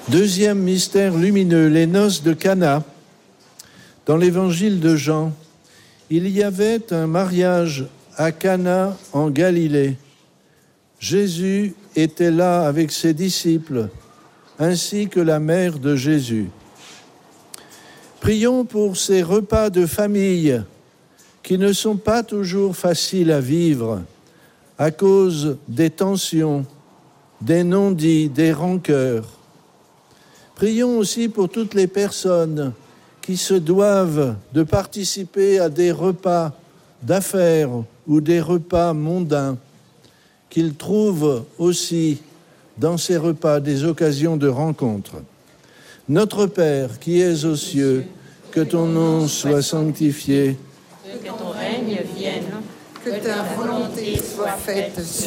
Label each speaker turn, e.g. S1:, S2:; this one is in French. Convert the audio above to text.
S1: Deuxième mystère lumineux, les noces de Cana. Dans l'évangile de Jean, il y avait un mariage à Cana en Galilée. Jésus était là avec ses disciples, ainsi que la mère de Jésus. Prions pour ces repas de famille qui ne sont pas toujours faciles à vivre à cause des tensions, des non-dits, des rancœurs. Prions aussi pour toutes les personnes qui se doivent de participer à des repas d'affaires ou des repas mondains, qu'ils trouvent aussi dans ces repas des occasions de rencontre. Notre Père qui es aux cieux, que ton nom soit sanctifié,
S2: que ton règne vienne,
S3: que ta volonté soit faite